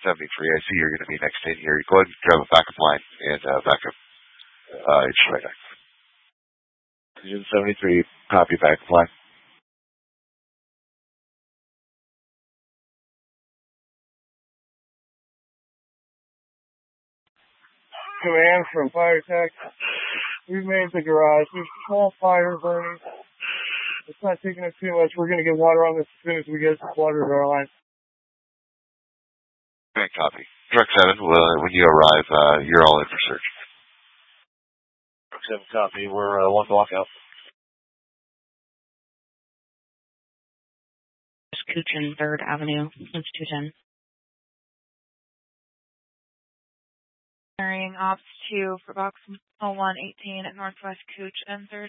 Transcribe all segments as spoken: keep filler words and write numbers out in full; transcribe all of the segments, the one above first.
seventy-three. I see you're going to be next in here. Go ahead and grab a backup line and uh, backup. Uh, it's right next. Engine seventy-three, copy backup line. Command from Fire Tech. We've made the garage. There's a small fire burning. It's not taking us too much. We're going to get water on this as soon as we get water to our line. Great copy. Truck seven, well, when you arrive, uh, you're all in for search. Truck seven copy. We're uh, one block out. Cooch third Avenue, since two ten. Carrying ops two for box oh one eighteen at Northwest Cooch and third.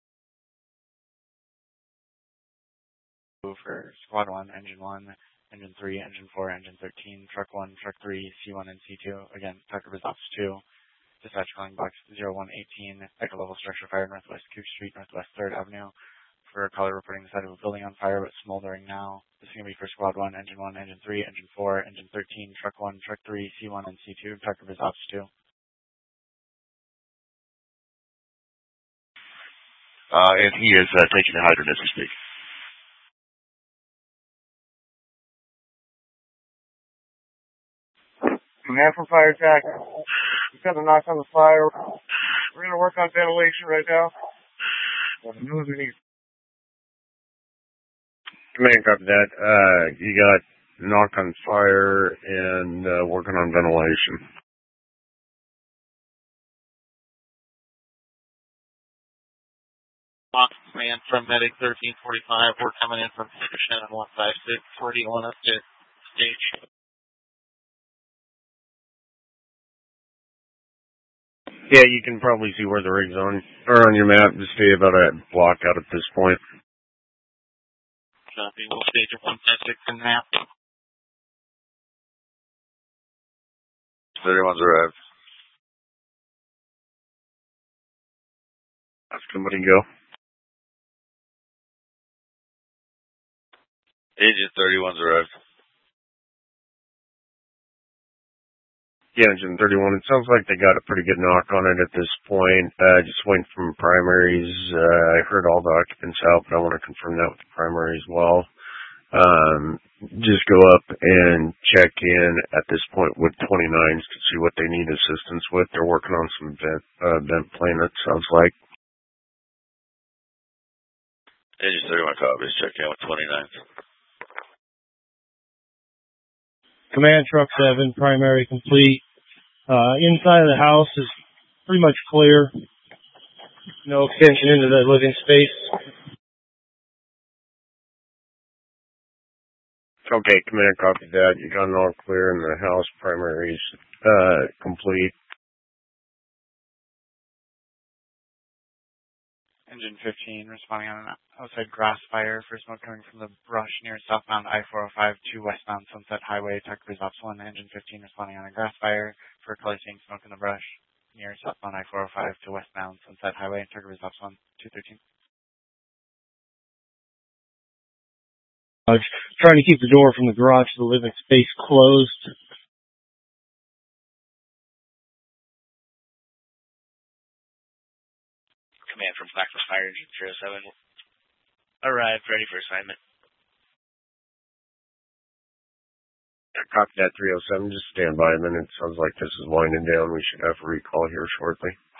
For squad one, engine one, engine three, engine four, engine thirteen, truck one, truck three, C one, and C two. Again, Tucker is ops two. Dispatch calling box zero one eighteen, echo level structure fire, Northwest Cooch Street, Northwest third Avenue. For a caller reporting the side of a building on fire but smoldering now. This is going to be for squad one, engine one, engine three, engine four, engine thirteen, truck one, truck three, C one, and C two. Tucker is ops two. Uh, and he is uh, taking the hydrant as we speak. Command from Fire Tech. We've got a knock on the fire. We're going to work on ventilation right now. Move we need. Command, copy that. Uh, you got knock on fire and uh, working on ventilation. Box command from Medic thirteen forty-five. We're coming in from Shannon one five six. Where do you want us to stage? Yeah, you can probably see where the rig's on, or on your map. Just stay about a block out at this point. Copy. We'll stage at one five six and map. thirty-one's arrived. Have somebody go. Agent thirty-one's arrived. Yeah, engine thirty-one. It sounds like they got a pretty good knock on it at this point. Uh, just waiting from primaries. Uh, I heard all the occupants out, but I want to confirm that with the primary as well. Um, just go up and check in at this point with twenty-nines to see what they need assistance with. They're working on some vent, uh, vent plane, it sounds like. Agent thirty-one copies. Check in with twenty-nines. Command Truck seven, primary complete. Uh, inside of the house is pretty much clear. No extension into the living space. Okay, command, copy that. You got it all clear in the house, primaries uh, complete. Engine fifteen responding on an outside grass fire for smoke coming from the brush near southbound I four oh five to westbound Sunset Highway. Tucker is ops one. Engine fifteen responding on a grass fire for color seeing smoke in the brush near southbound I four oh five to westbound Sunset Highway. Tucker is ops one. two thirteen. I was trying to keep the door from the garage to the living space closed. Command from Blackfoot Fire Engine three oh seven. Arrived, ready for assignment. Copy that three oh seven. Just stand by a minute. Sounds like this is winding down. We should have a recall here shortly.